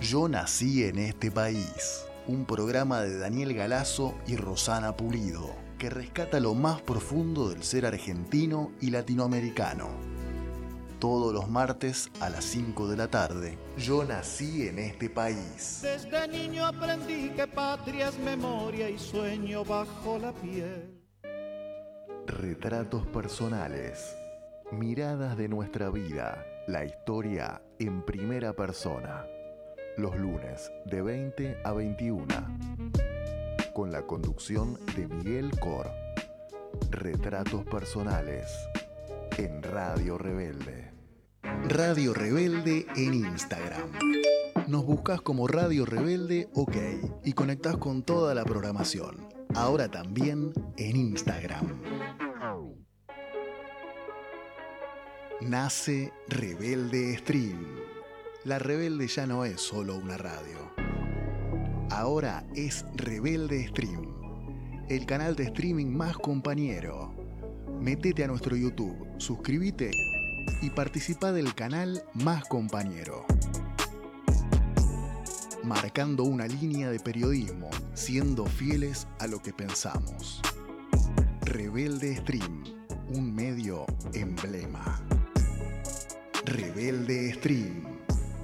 Yo nací en este país, un programa de Daniel Galazo y Rosana Pulido, que rescata lo más profundo del ser argentino y latinoamericano. Todos los martes a las 5 de la tarde. Yo nací en este país. Desde niño aprendí que patria es memoria y sueño bajo la piel. Retratos personales. Miradas de nuestra vida. La historia en primera persona. Los lunes de 20 a 21. Con la conducción de Miguel Cor. Retratos personales. En Radio Rebelde. Radio Rebelde en Instagram. Nos buscas como Radio Rebelde OK y conectás con toda la programación. Ahora también en Instagram. Nace Rebelde Stream. La Rebelde ya no es solo una radio. Ahora es Rebelde Stream, el canal de streaming más compañero. Métete a nuestro YouTube, suscríbete y participa del canal más compañero. Marcando una línea de periodismo, siendo fieles a lo que pensamos. Rebelde Stream, un medio emblema. Rebelde Stream.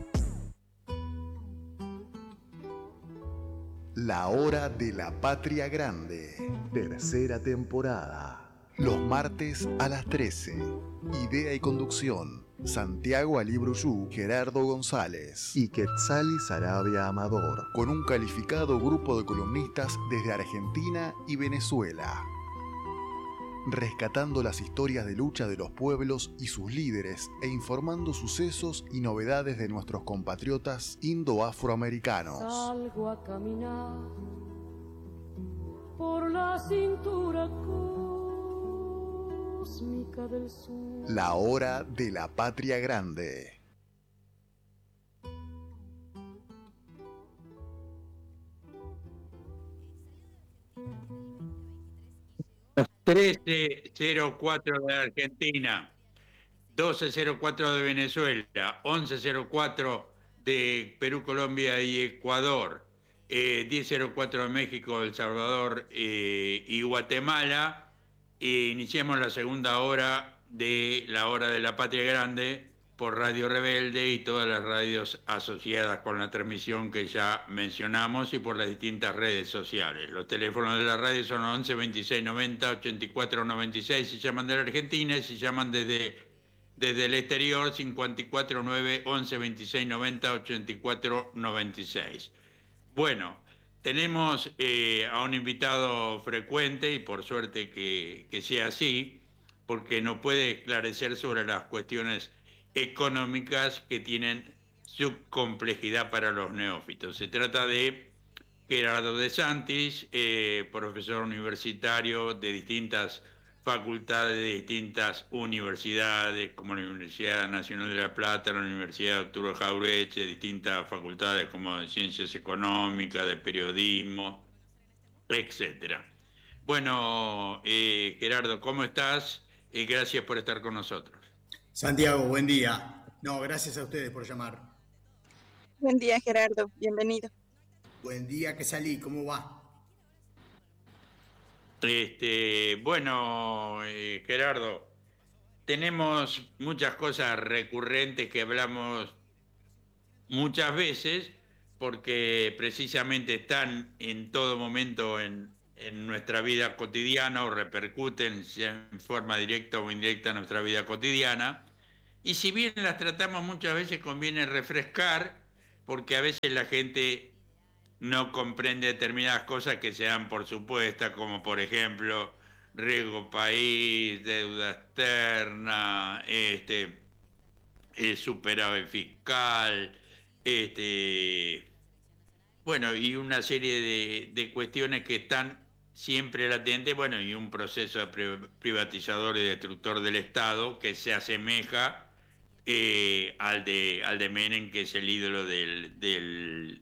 La Hora de la Patria Grande, tercera temporada. Los martes a las 13. Idea y conducción: Santiago Alibruyú, Gerardo González y Quetzali Sarabia Amador, con un calificado grupo de columnistas desde Argentina y Venezuela. Rescatando las historias de lucha de los pueblos y sus líderes e informando sucesos y novedades de nuestros compatriotas indo-afroamericanos. Salgo a caminar por la cintura cósmica del sur. La Hora de la Patria Grande. Las 13:04 de Argentina, 12:04 de Venezuela, 11:04 de Perú, Colombia y Ecuador, 10:04 de México, El Salvador y Guatemala. Iniciamos la segunda hora de la Hora de la Patria Grande por Radio Rebelde y todas las radios asociadas con la transmisión que ya mencionamos y por las distintas redes sociales. Los teléfonos de la radio son 11 26 90 84 96 si llaman de la Argentina, y si llaman desde el exterior, 54 9 11 26 90 84 96. Bueno, tenemos a un invitado frecuente y por suerte que sea así, porque nos puede esclarecer sobre las cuestiones económicas que tienen su complejidad para los neófitos. Se trata de Gerardo De Santis, profesor universitario de distintas facultades, de distintas universidades, como la Universidad Nacional de La Plata, la Universidad Arturo Jauretche, distintas facultades como de Ciencias Económicas, de Periodismo, etcétera. Bueno, Gerardo, ¿cómo estás? Gracias por estar con nosotros. Santiago, buen día. No, gracias a ustedes por llamar. Buen día, Gerardo. Bienvenido. Buen día, Quetzali. ¿Cómo va? Bueno, Gerardo, tenemos muchas cosas recurrentes que hablamos muchas veces porque precisamente están en todo momento en nuestra vida cotidiana o repercuten en forma directa o indirecta en nuestra vida cotidiana. Y si bien las tratamos muchas veces, conviene refrescar, porque a veces la gente no comprende determinadas cosas que se dan por supuestas, como por ejemplo riesgo país, deuda externa, superávit fiscal, bueno, y una serie de cuestiones que están siempre latentes, bueno, y un proceso privatizador y destructor del Estado que se asemeja al de Menem, que es el ídolo del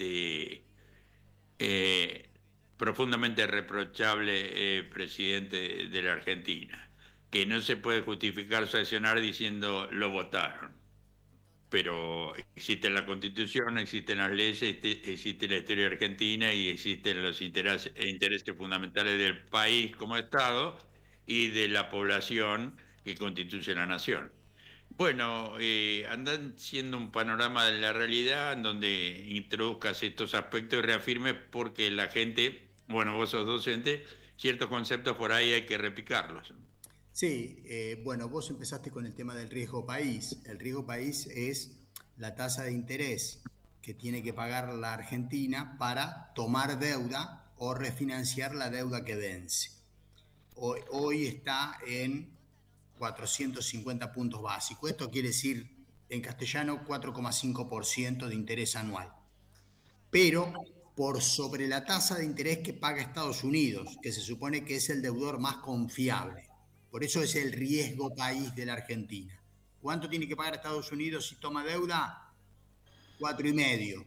profundamente reprochable presidente de la Argentina, que no se puede justificar su accionar diciendo lo votaron. pero existe la Constitución, existen las leyes, existe la historia argentina y existen los intereses fundamentales del país como Estado y de la población que constituye la nación. Bueno, andan siendo un panorama de la realidad en donde introduzcas estos aspectos y reafirmes porque la gente, bueno, vos sos docente, ciertos conceptos por ahí hay que repicarlos. Sí, bueno, vos empezaste con el tema del riesgo país. El riesgo país es la tasa de interés que tiene que pagar la Argentina para tomar deuda o refinanciar la deuda que vence. Hoy está en 450 puntos básicos. Esto quiere decir, en castellano, 4,5% de interés anual. Pero por sobre la tasa de interés que paga Estados Unidos, que se supone que es el deudor más confiable. Por eso es el riesgo país de la Argentina. ¿Cuánto tiene que pagar Estados Unidos si toma deuda? 4,5,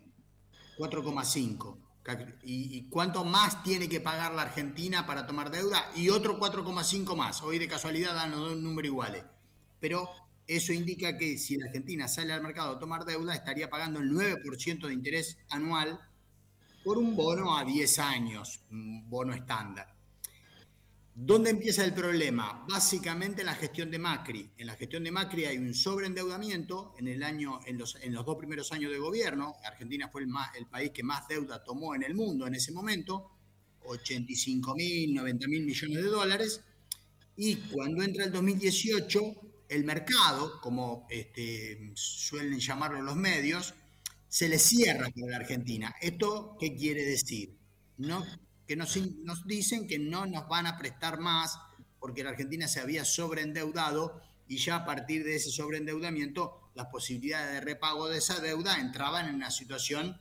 4,5. ¿Y cuánto más tiene que pagar la Argentina para tomar deuda? Y otro 4,5 más. Hoy de casualidad dan los dos números iguales. Pero eso indica que si la Argentina sale al mercado a tomar deuda, estaría pagando el 9% de interés anual por un bono a 10 años, un bono estándar. ¿Dónde empieza el problema? Básicamente en la gestión de Macri. En la gestión de Macri hay un sobreendeudamiento en los 2 primeros años de gobierno. Argentina fue el país que más deuda tomó en el mundo en ese momento, 85.000, 90.000 millones de dólares. Y cuando entra el 2018, el mercado, como suelen llamarlo los medios, se le cierra para la Argentina. ¿Esto qué quiere decir? Que nos dicen que no nos van a prestar más porque la Argentina se había sobreendeudado y ya a partir de ese sobreendeudamiento las posibilidades de repago de esa deuda entraban en una situación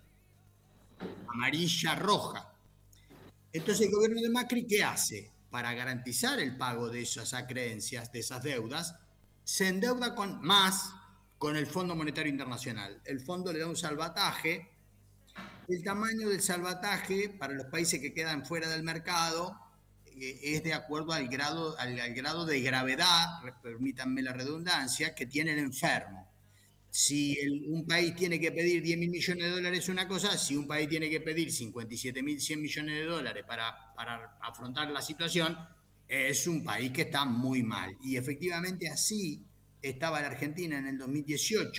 amarilla-roja. Entonces el gobierno de Macri, ¿qué hace? Para garantizar el pago de esas acreencias, de esas deudas, se endeuda con el Fondo Monetario Internacional. El fondo le da un salvataje. El tamaño del salvataje para los países que quedan fuera del mercado es de acuerdo al grado de gravedad, permítanme la redundancia, que tiene el enfermo. Si un país tiene que pedir 10.000 millones de dólares es una cosa, si un país tiene que pedir 57.100 millones de dólares para afrontar la situación, es un país que está muy mal. Y efectivamente así estaba la Argentina en el 2018.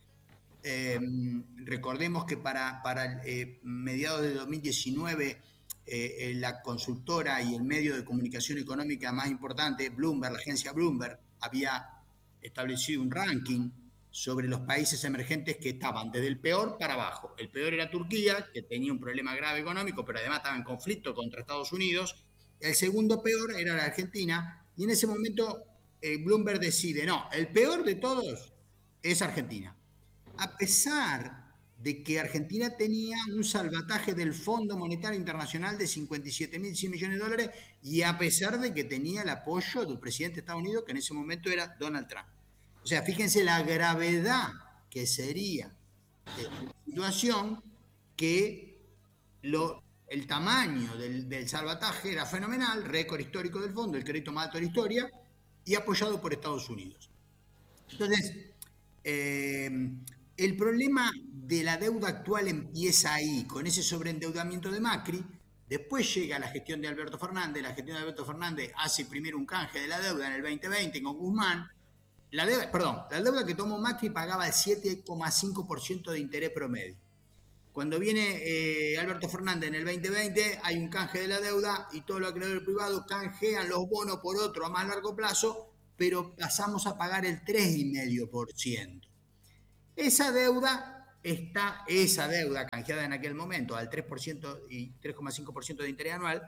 Recordemos que para mediados de 2019 la consultora y el medio de comunicación económica más importante, Bloomberg, la agencia Bloomberg, había establecido un ranking sobre los países emergentes que estaban desde el peor para abajo. El peor era Turquía, que tenía un problema grave económico, pero además estaba en conflicto contra Estados Unidos. El segundo peor era la Argentina, y en ese momento Bloomberg decide, no, el peor de todos es Argentina. A pesar de que Argentina tenía un salvataje del Fondo Monetario Internacional de 57.100 millones de dólares y a pesar de que tenía el apoyo del presidente de Estados Unidos, que en ese momento era Donald Trump. O sea, fíjense la gravedad que sería la situación, que el tamaño del salvataje era fenomenal, récord histórico del fondo, el crédito más alto de la historia, y apoyado por Estados Unidos. Entonces, el problema de la deuda actual empieza ahí, con ese sobreendeudamiento de Macri. Después llega la gestión de Alberto Fernández. La gestión de Alberto Fernández hace primero un canje de la deuda en el 2020 con Guzmán. La deuda que tomó Macri pagaba el 7,5% de interés promedio. Cuando viene Alberto Fernández en el 2020 hay un canje de la deuda y todos los acreedores privados canjean los bonos por otro a más largo plazo, pero pasamos a pagar el 3,5%. Esa deuda canjeada en aquel momento al 3% y 3,5% de interés anual,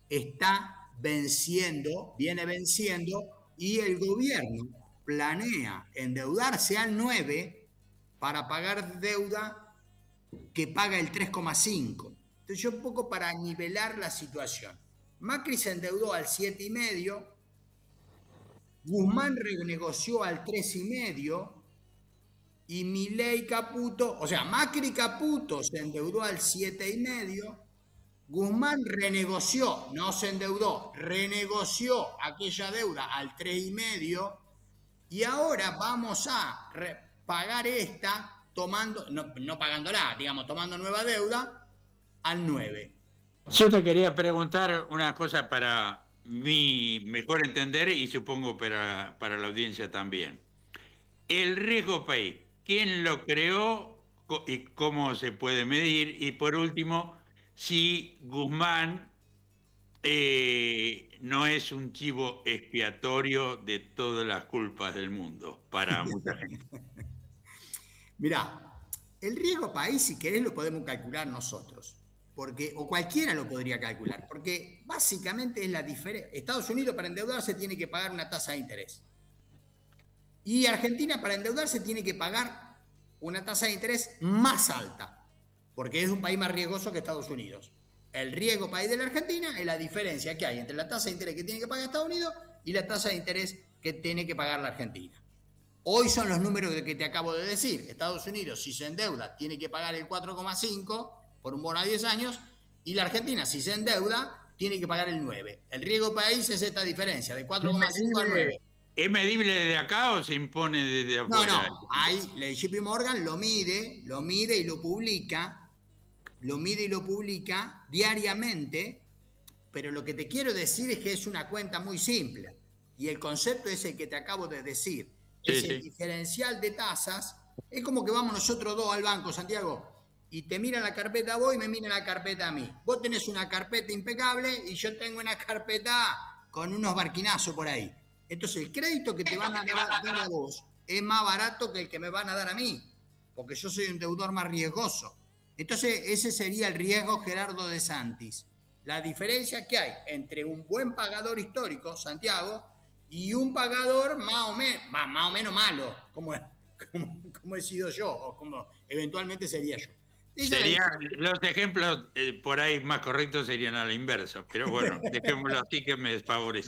viene venciendo, y el gobierno planea endeudarse al 9% para pagar deuda que paga el 3,5%. Entonces yo un poco para nivelar la situación. Macri se endeudó al 7,5%, Guzmán renegoció al 3,5%, y Milei Caputo, o sea, Macri y Caputo se endeudó al 7,5%, Guzmán renegoció, no se endeudó, renegoció aquella deuda al 3,5%, y ahora vamos a pagar esta tomando, no pagándola, digamos, tomando nueva deuda al 9. Yo te quería preguntar una cosa para mi mejor entender y supongo para la audiencia también. El riesgo país, ¿quién lo creó y cómo se puede medir? Y por último, si Guzmán no es un chivo expiatorio de todas las culpas del mundo para mucha gente. Mirá, el riesgo país, si querés, lo podemos calcular nosotros. O cualquiera lo podría calcular, porque básicamente es la diferencia. Estados Unidos para endeudarse tiene que pagar una tasa de interés. Y Argentina para endeudarse tiene que pagar una tasa de interés más alta, porque es un país más riesgoso que Estados Unidos. El riesgo país de la Argentina es la diferencia que hay entre la tasa de interés que tiene que pagar Estados Unidos y la tasa de interés que tiene que pagar la Argentina. Hoy son los números que te acabo de decir. Estados Unidos, si se endeuda, tiene que pagar el 4,5 por un bono a 10 años, y la Argentina, si se endeuda, tiene que pagar el 9. El riesgo país es esta diferencia, de 4,5 a 9. ¿Es medible desde acá o se impone desde afuera? No, ahí el JP Morgan lo mide y lo publica, diariamente, pero lo que te quiero decir es que es una cuenta muy simple, y el concepto es el que te acabo de decir. Es el diferencial de tasas. Es como que vamos nosotros dos al banco, Santiago, y te mira la carpeta a vos y me mira la carpeta a mí. Vos tenés una carpeta impecable y yo tengo una carpeta con unos barquinazos por ahí. Entonces el crédito que te van a dar a vos es más barato que el que me van a dar a mí, porque yo soy un deudor más riesgoso. Entonces ese sería el riesgo, Gerardo de Santis. La diferencia que hay entre un buen pagador histórico, Santiago, y un pagador más o menos malo, como he sido yo, o como eventualmente sería yo. Los ejemplos por ahí más correctos serían a la inversa, pero bueno, dejémoslo así que me desfavorece.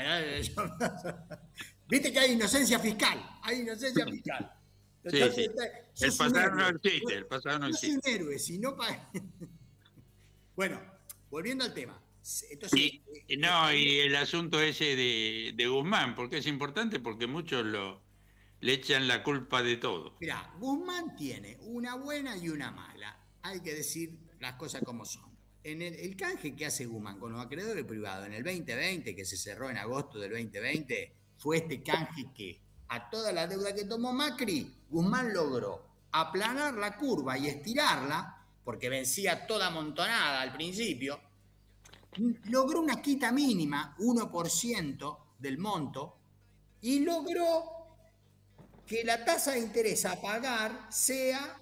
Viste que hay inocencia fiscal, Entonces, El pasado no existe, Yo soy un héroe, si no paga. Bueno, volviendo al tema. Entonces, y el asunto ese de Guzmán, porque es importante, porque muchos le echan la culpa de todo. Mirá, Guzmán tiene una buena y una mala. Hay que decir las cosas como son. En el canje que hace Guzmán con los acreedores privados en el 2020, que se cerró en agosto del 2020, fue este canje que a toda la deuda que tomó Macri, Guzmán logró aplanar la curva y estirarla, porque vencía toda amontonada al principio. Logró una quita mínima, 1% del monto, y logró que la tasa de interés a pagar sea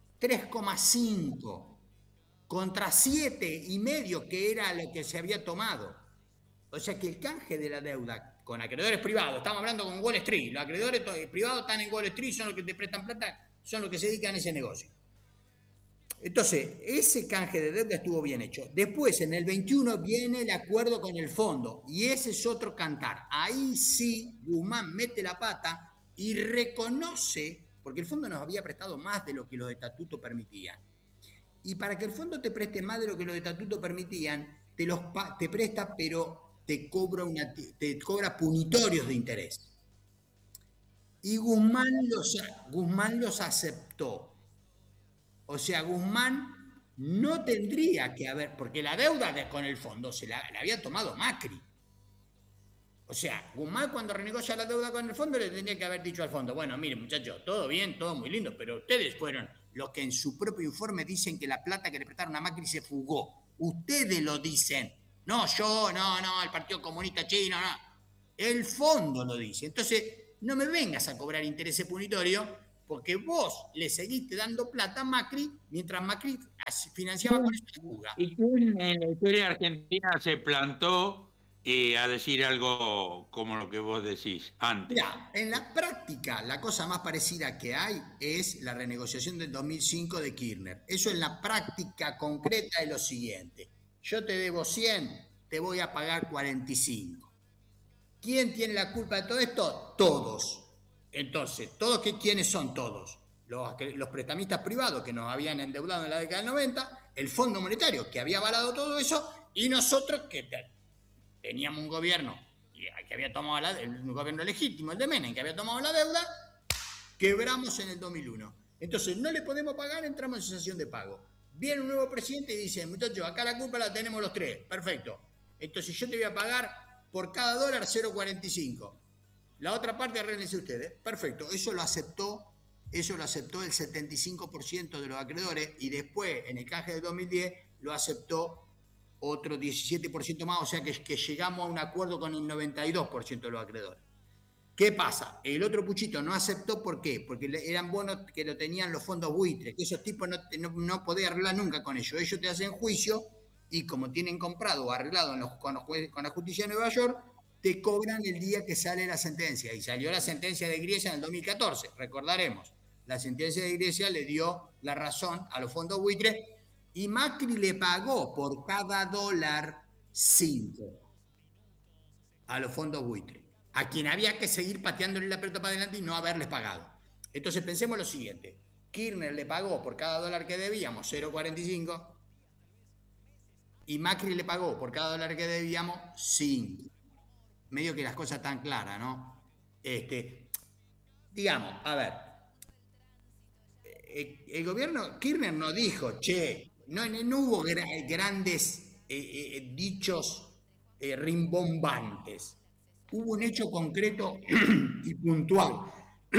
3,5 contra 7,5 que era lo que se había tomado. O sea que el canje de la deuda con acreedores privados, estamos hablando con Wall Street, los acreedores privados están en Wall Street, son los que te prestan plata, son los que se dedican a ese negocio. Entonces, ese canje de deuda estuvo bien hecho. Después, en el 21, viene el acuerdo con el fondo, y ese es otro cantar. Ahí sí, Guzmán mete la pata y reconoce, porque el fondo nos había prestado más de lo que los estatutos permitían. Y para que el fondo te preste más de lo que los estatutos permitían, te presta, pero te cobra punitorios de interés. Y Guzmán los aceptó. O sea, Guzmán no tendría que haber, porque la deuda con el fondo la había tomado Macri. O sea, Guzmán cuando renegocia la deuda con el fondo le tendría que haber dicho al fondo, bueno, miren muchachos, todo bien, todo muy lindo, pero ustedes fueron los que en su propio informe dicen que la plata que le prestaron a Macri se fugó. Ustedes lo dicen. No, yo, no, el Partido Comunista Chino, no. El fondo lo dice. Entonces, no me vengas a cobrar intereses punitorios porque vos le seguiste dando plata a Macri mientras Macri financiaba con esta fuga. ¿Y quién en la historia argentina se plantó a decir algo como lo que vos decís antes? Mirá, en la práctica, la cosa más parecida que hay es la renegociación del 2005 de Kirchner. Eso en la práctica concreta es lo siguiente. Yo te debo 100, te voy a pagar 45. ¿Quién tiene la culpa de todo esto? Todos. Entonces, ¿quiénes son todos? Los prestamistas privados que nos habían endeudado en la década del 90, el Fondo Monetario que había avalado todo eso, y nosotros que teníamos un gobierno que había tomado un gobierno legítimo, el de Menem, que había tomado la deuda, quebramos en el 2001. Entonces, no le podemos pagar, entramos en cesación de pago. Viene un nuevo presidente y dice, muchachos, acá la culpa la tenemos los tres. Perfecto. Entonces, yo te voy a pagar por cada dólar 0,45. La otra parte arréglense ustedes. Perfecto. Eso lo aceptó el 75% de los acreedores y después, en el canje del 2010, lo aceptó otro 17% más, o sea que llegamos a un acuerdo con el 92% de los acreedores. ¿Qué pasa? El otro puchito no aceptó, ¿por qué? Porque eran bonos que lo tenían los fondos buitres, que esos tipos no podían arreglar nunca con ellos. Ellos te hacen juicio y como tienen comprado o arreglado con la justicia de Nueva York, te cobran el día que sale la sentencia. Y salió la sentencia de Grecia en el 2014, recordaremos. La sentencia de Grecia le dio la razón a los fondos buitres y Macri le pagó por cada dólar 5 a los fondos buitres, a quien había que seguir pateándole la pelota para adelante y no haberles pagado. Entonces pensemos lo siguiente, Kirchner le pagó por cada dólar que debíamos 0,45 y Macri le pagó por cada dólar que debíamos 5. Medio que las cosas están claras, ¿no? Digamos, a ver, el gobierno Kirchner no dijo, no hubo grandes dichos rimbombantes. Hubo un hecho concreto y puntual.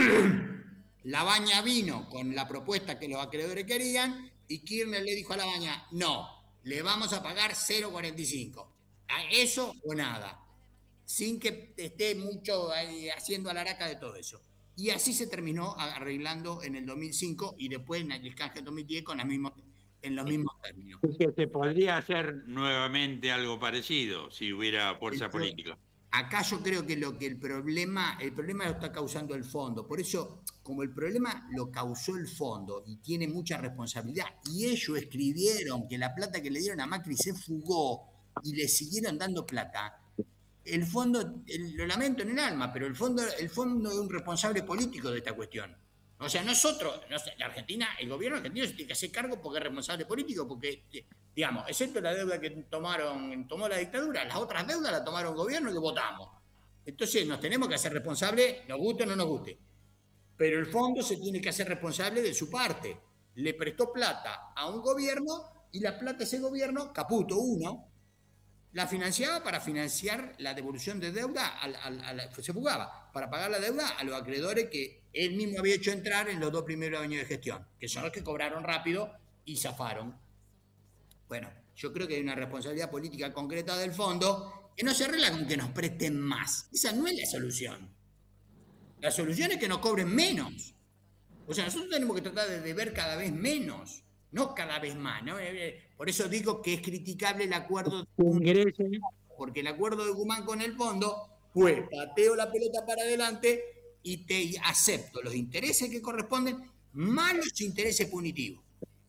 Labaña vino con la propuesta que los acreedores querían y Kirchner le dijo a Labaña, no, le vamos a pagar 0,45. Eso o nada. Sin que esté mucho haciendo alaraca de todo eso. Y así se terminó arreglando en el 2005 y después en el canje del 2010 en los mismos términos. Se podría hacer nuevamente algo parecido si hubiera fuerza política. Acá yo creo que el problema lo está causando el fondo. Por eso, como el problema lo causó el fondo y tiene mucha responsabilidad, y ellos escribieron que la plata que le dieron a Macri se fugó y le siguieron dando plata, el fondo, lo lamento en el alma, pero el fondo es un responsable político de esta cuestión. O sea, nosotros, la Argentina, el gobierno argentino se tiene que hacer cargo porque es responsable político, porque, digamos, excepto la deuda que tomó la dictadura, las otras deudas las tomaron el gobierno y que votamos. Entonces nos tenemos que hacer responsables, nos guste o no nos guste. Pero el fondo se tiene que hacer responsable de su parte. Le prestó plata a un gobierno y la plata de ese gobierno, Caputo 1, la financiaba para financiar la devolución de deuda, se fugaba, para pagar la deuda a los acreedores que él mismo había hecho entrar en los 2 primeros años de gestión, que son los que cobraron rápido y zafaron. Bueno, yo creo que hay una responsabilidad política concreta del fondo que no se arregla con que nos presten más. Esa no es la solución. La solución es que nos cobren menos. O sea, nosotros tenemos que tratar de deber cada vez menos, no cada vez más, ¿no? Por eso digo que es criticable el acuerdo de Guzmán, porque el acuerdo de Guzmán con el fondo fue pateo la pelota para adelante y te acepto los intereses que corresponden más los intereses punitivos.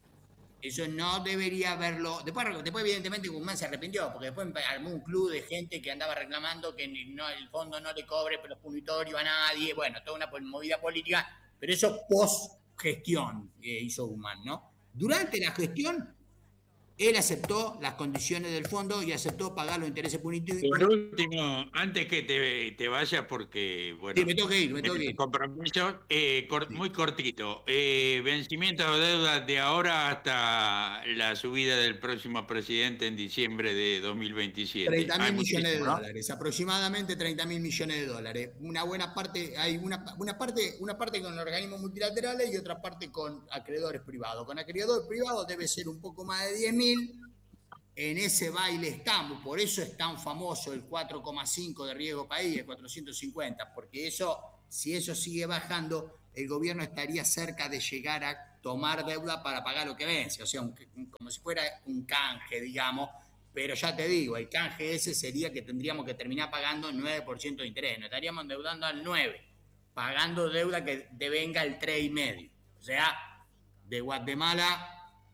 Eso no debería haberlo. Después evidentemente Guzmán se arrepintió, porque después armó un club de gente que andaba reclamando que el fondo no le cobre los punitorios a nadie. Bueno, toda una movida política, pero eso post-gestión hizo Guzmán, ¿no? Durante la gestión, él aceptó las condiciones del fondo y aceptó pagar los intereses punitivos. Por último, antes que te vayas, porque, bueno... Sí, me tengo que ir. Compromiso, muy cortito. Vencimiento de deuda de ahora hasta la subida del próximo presidente en diciembre de 2027. 30.000 millones de dólares, aproximadamente 30.000 millones de dólares. Una buena parte, hay una parte con organismos multilaterales y otra parte con acreedores privados. Con acreedores privados debe ser un poco más de 10.000. En ese baile estamos, por eso es tan famoso el 4,5 de riesgo país, el 450, porque si eso sigue bajando, el gobierno estaría cerca de llegar a tomar deuda para pagar lo que vence, o sea, como si fuera un canje, digamos, pero ya te digo, el canje ese sería que tendríamos que terminar pagando el 9% de interés, nos estaríamos endeudando al 9%, pagando deuda que devenga el 3,5%, o sea, de Guatemala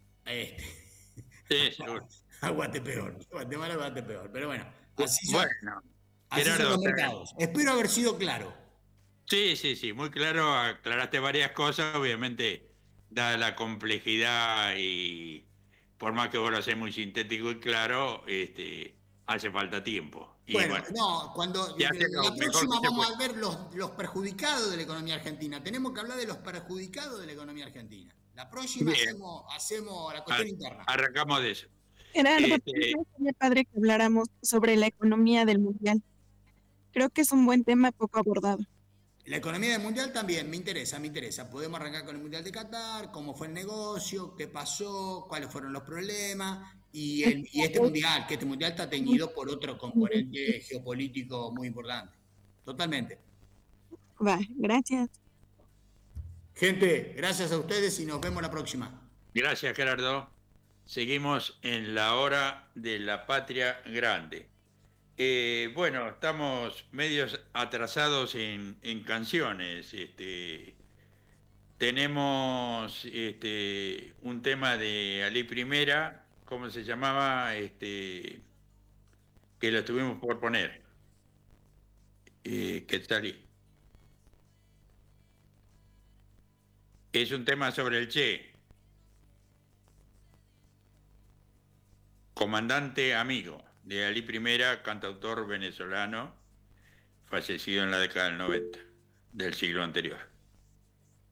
Sí, seguro. Aguante peor. Guatemala aguante peor. Pero bueno, así son Gerardo, los mercados. Espero haber sido claro. Sí, muy claro. Aclaraste varias cosas. Obviamente, dada la complejidad y por más que vos lo haces muy sintético y claro, hace falta tiempo. Y Bueno, no, cuando ya sé, la mejor próxima que se vamos pueda. a ver los perjudicados de la economía argentina. Tenemos que hablar de los perjudicados de la economía argentina. La próxima Bien, hacemos la cuestión interna. arrancamos de eso. Gerardo, Este, también sería padre que habláramos sobre la economía del mundial. Creo que es un buen tema poco abordado. La economía del mundial también me interesa, me interesa. Podemos arrancar con el mundial de Qatar, cómo fue el negocio, qué pasó, cuáles fueron los problemas y este mundial, que este mundial está teñido por otro componente geopolítico muy importante. Totalmente. Va, gracias. Gente, gracias a ustedes y nos vemos la próxima. Gracias, Gerardo. Seguimos en la hora de la patria grande. Bueno, estamos medios atrasados en canciones. Tenemos un tema de Ali Primera, ¿cómo se llamaba? Que lo estuvimos por poner. Quetzalí. Es un tema sobre el Che. Comandante amigo de Ali Primera, cantautor venezolano, fallecido en la década del 90 del siglo anterior.